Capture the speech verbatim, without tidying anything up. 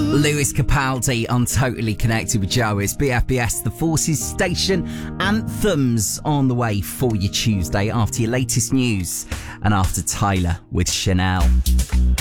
Lewis Capaldi on Totally Connected with Joe. It's B F B S, the Forces Station. Anthems on the way for your Tuesday after your latest news and after Tyler with Chanel.